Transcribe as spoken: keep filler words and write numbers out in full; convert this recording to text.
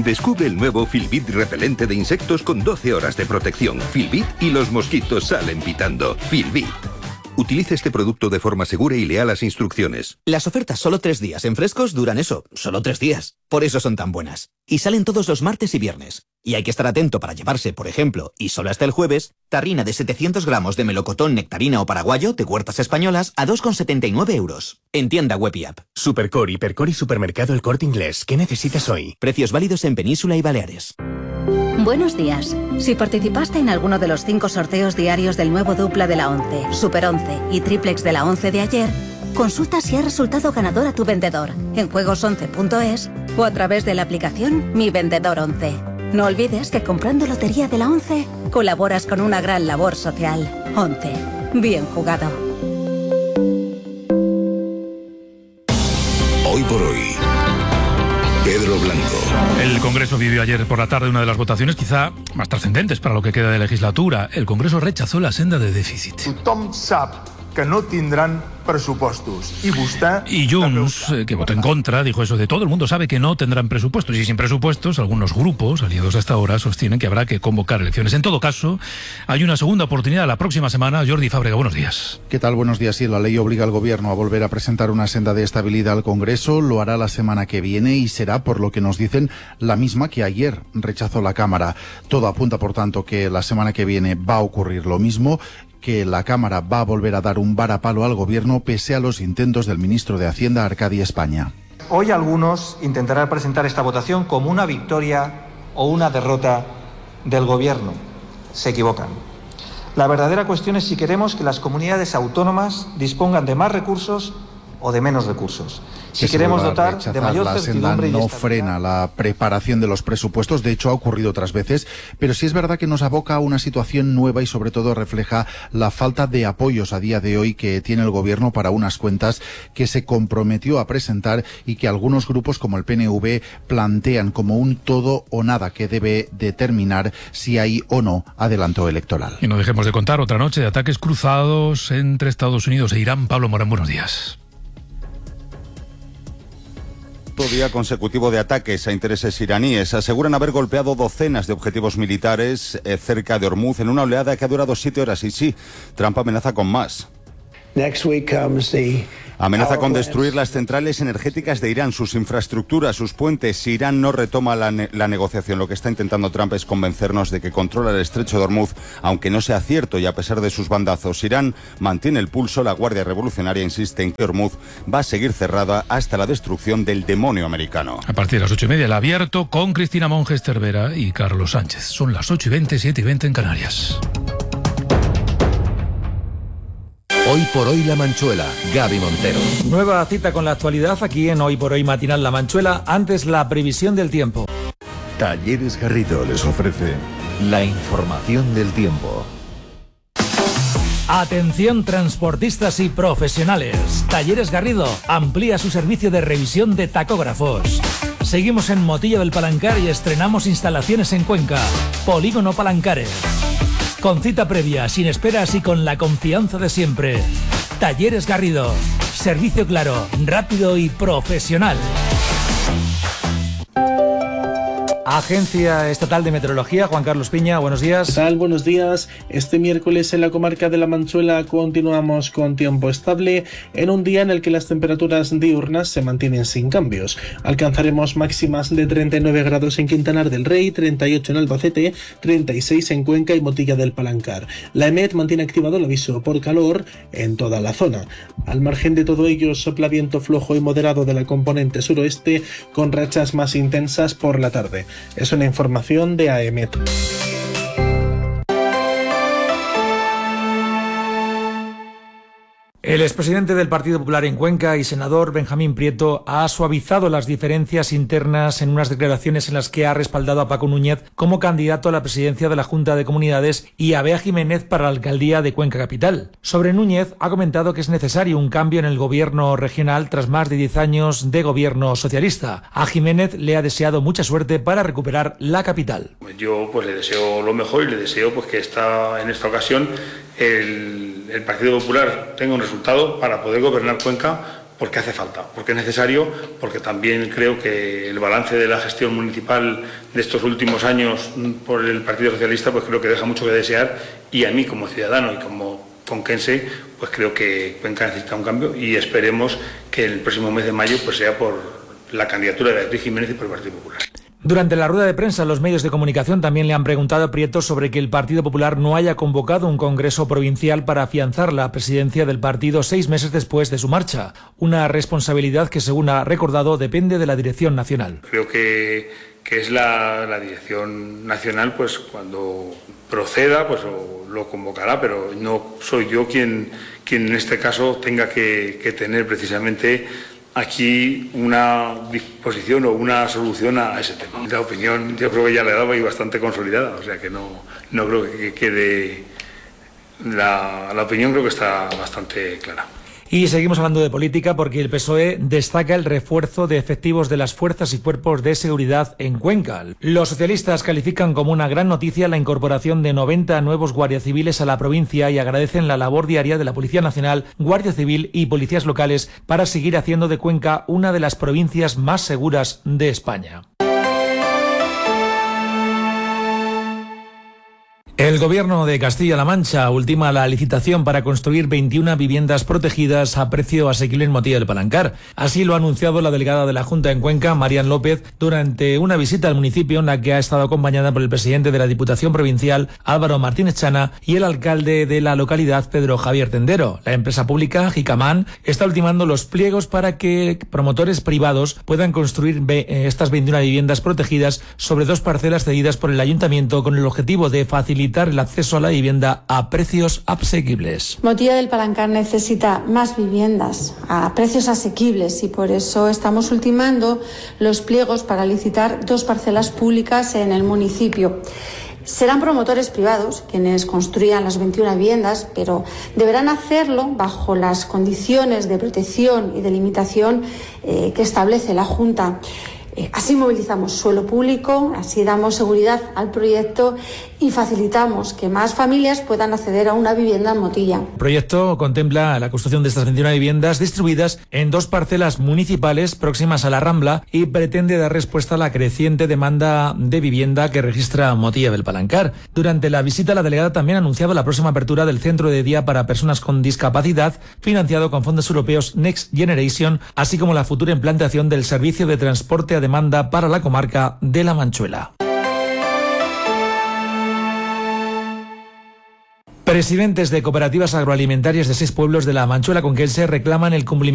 Descubre el nuevo Filbit repelente de insectos con doce horas de protección. Filbit y los mosquitos salen pitando. Filbit. Utilice este producto de forma segura y lea las instrucciones. Las ofertas solo tres días en Frescos duran eso, solo tres días. Por eso son tan buenas. Y salen todos los martes y viernes. Y hay que estar atento para llevarse, por ejemplo, y solo hasta el jueves, tarrina de setecientos gramos de melocotón, nectarina o paraguayo de Huertas Españolas a dos con setenta y nueve euros. En tienda web y app. Supercore, Hipercore y Supermercado El Corte Inglés. ¿Qué necesitas hoy? Precios válidos en Península y Baleares. Buenos días. Si participaste en alguno de los cinco sorteos diarios del nuevo dupla de la once, Super once y triplex de la once de ayer, consulta si ha resultado ganador a tu vendedor en juegos once punto es o a través de la aplicación Mi Vendedor once. No olvides que comprando Lotería de la once colaboras con una gran labor social. once. Bien jugado. Hoy por hoy, Pedro Blanco. El Congreso vivió ayer por la tarde una de las votaciones quizá más trascendentes para lo que queda de legislatura. El Congreso rechazó la senda de déficit. Tothom sap que no tindran pressupostos. I vostè... Y Junts, eh, que votó en contra, dijo eso de todo el mundo sabe que no tendrán presupuestos. Y sin presupuestos, algunos grupos, aliados hasta ahora, sostienen que habrá que convocar elecciones. En todo caso, hay una segunda oportunidad la próxima semana. Jordi Fábrega, buenos días. ¿Qué tal? Buenos días. Sí, la ley obliga al Gobierno a volver a presentar una senda de estabilidad al Congreso. Lo hará la semana que viene y será, por lo que nos dicen, la misma que ayer rechazó la Cámara. Todo apunta, por tanto, que la semana que viene va a ocurrir lo mismo, que la Cámara va a volver a dar un varapalo al Gobierno pese a los intentos del ministro de Hacienda, Arcadi España. Hoy algunos intentarán presentar esta votación como una victoria o una derrota del Gobierno. Se equivocan. La verdadera cuestión es si queremos que las comunidades autónomas dispongan de más recursos o de menos recursos. Si queremos dotar de mayor la senda certidumbre y no estabilidad. frena la preparación de los presupuestos, de hecho ha ocurrido otras veces, pero sí es verdad que nos aboca a una situación nueva y sobre todo refleja la falta de apoyos a día de hoy que tiene el Gobierno para unas cuentas que se comprometió a presentar y que algunos grupos como el P N V plantean como un todo o nada que debe determinar si hay o no adelanto electoral. Y no dejemos de contar otra noche de ataques cruzados entre Estados Unidos e Irán. Pablo Morán, buenos días. Día consecutivo de ataques a intereses iraníes. Aseguran haber golpeado docenas de objetivos militares eh, cerca de Hormuz en una oleada que ha durado siete horas. Y sí, Trump amenaza con más. Next week comes the Amenaza con destruir las centrales energéticas de Irán, sus infraestructuras, sus puentes. Si Irán no retoma la, ne la negociación, lo que está intentando Trump es convencernos de que controla el estrecho de Hormuz, aunque no sea cierto y a pesar de sus bandazos. Irán mantiene el pulso. La Guardia Revolucionaria insiste en que Hormuz va a seguir cerrada hasta la destrucción del demonio americano. A partir de las ocho y media, el abierto con Cristina Monges Cervera y Carlos Sánchez. Son las ocho y veinte, siete y veinte en Canarias. Hoy por hoy La Manchuela, Gaby Montero. Nueva cita con la actualidad aquí en Hoy por hoy Matinal La Manchuela, antes la previsión del tiempo. Talleres Garrido les ofrece la información del tiempo. Atención transportistas y profesionales. Talleres Garrido amplía su servicio de revisión de tacógrafos. Seguimos en Motillo del Palancar y estrenamos instalaciones en Cuenca. Polígono Palancares. Con cita previa, sin esperas y con la confianza de siempre. Talleres Garrido. Servicio claro, rápido y profesional. Agencia Estatal de Meteorología, Juan Carlos Piña, buenos días. ¿Qué tal? Buenos días. Este miércoles en la comarca de La Manchuela continuamos con tiempo estable en un día en el que las temperaturas diurnas se mantienen sin cambios. Alcanzaremos máximas de treinta y nueve grados en Quintanar del Rey, treinta y ocho en Albacete, treinta y seis en Cuenca y Motilla del Palancar. La EMET mantiene activado el aviso por calor en toda la zona. Al margen de todo ello, sopla viento flojo y moderado de la componente suroeste con rachas más intensas por la tarde. Es una información de AEMET. El expresidente del Partido Popular en Cuenca y senador Benjamín Prieto ha suavizado las diferencias internas en unas declaraciones en las que ha respaldado a Paco Núñez como candidato a la presidencia de la Junta de Comunidades y a Bea Jiménez para la alcaldía de Cuenca Capital. Sobre Núñez ha comentado que es necesario un cambio en el gobierno regional tras más de diez años de gobierno socialista. A Jiménez le ha deseado mucha suerte para recuperar la capital. Yo pues le deseo lo mejor y le deseo pues que esta, en esta ocasión el, el Partido Popular tenga un resultado para poder gobernar Cuenca porque hace falta, porque es necesario, porque también creo que el balance de la gestión municipal de estos últimos años por el Partido Socialista, pues creo que deja mucho que desear, y a mí como ciudadano y como conquense, pues creo que Cuenca necesita un cambio, y esperemos que el próximo mes de mayo pues sea por la candidatura de Beatriz Jiménez y por el Partido Popular. Durante la rueda de prensa, los medios de comunicación también le han preguntado a Prieto sobre que el Partido Popular no haya convocado un congreso provincial para afianzar la presidencia del partido seis meses después de su marcha. Una responsabilidad que, según ha recordado, depende de la dirección nacional. Creo que, que es la, la dirección nacional, pues cuando proceda, pues lo, lo convocará, pero no soy yo quien, quien en este caso tenga que, que tener precisamente aquí una disposición o una solución a ese tema. La opinión yo creo que ya le daba y bastante consolidada, o sea que no, no creo que quede... La, la opinión creo que está bastante clara. Y seguimos hablando de política porque el P S O E destaca el refuerzo de efectivos de las fuerzas y cuerpos de seguridad en Cuenca. Los socialistas califican como una gran noticia la incorporación de noventa nuevos guardias civiles a la provincia y agradecen la labor diaria de la Policía Nacional, Guardia Civil y policías locales para seguir haciendo de Cuenca una de las provincias más seguras de España. El Gobierno de Castilla-La Mancha ultima la licitación para construir veintiuna viviendas protegidas a precio asequible en Motilla del Palancar. Así lo ha anunciado la delegada de la Junta en Cuenca, Marian López, durante una visita al municipio en la que ha estado acompañada por el presidente de la Diputación Provincial, Álvaro Martínez Chana, y el alcalde de la localidad, Pedro Javier Tendero. La empresa pública, Jicamán, está ultimando los pliegos para que promotores privados puedan construir estas veintiuna viviendas protegidas sobre dos parcelas cedidas por el Ayuntamiento con el objetivo de facilitar el acceso a la vivienda a precios asequibles. Motilla del Palancar necesita más viviendas a precios asequibles y por eso estamos ultimando los pliegos para licitar dos parcelas públicas en el municipio. Serán promotores privados quienes construyan las veintiuna viviendas, pero deberán hacerlo bajo las condiciones de protección y de limitación eh, que establece la Junta. Así movilizamos suelo público, así damos seguridad al proyecto y facilitamos que más familias puedan acceder a una vivienda en Motilla. El proyecto contempla la construcción de estas veintiuna viviendas distribuidas en dos parcelas municipales próximas a la Rambla y pretende dar respuesta a la creciente demanda de vivienda que registra Motilla del Palancar. Durante la visita, la delegada también ha anunciado la próxima apertura del centro de día para personas con discapacidad, financiado con fondos europeos Next Generation, así como la futura implantación del servicio de transporte a demanda para la comarca de La Manchuela. Presidentes de cooperativas agroalimentarias de seis pueblos de La Manchuela conquense reclaman el cumplimiento